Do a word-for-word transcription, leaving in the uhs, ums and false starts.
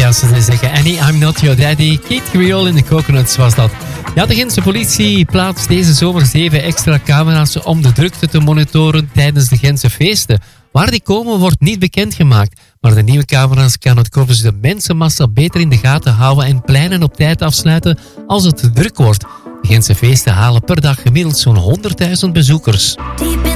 Ja, ze zeggen Annie, I'm not your daddy. Kate Creole in de Coconuts was dat. Ja, de Gentse politie plaatst deze zomer zeven extra camera's om de drukte te monitoren tijdens de Gentse feesten. Waar die komen wordt niet bekendgemaakt. Maar de nieuwe camera's kan het korps de mensenmassa beter in de gaten houden en pleinen op tijd afsluiten als het te druk wordt. De Gentse feesten halen per dag gemiddeld zo'n honderdduizend bezoekers.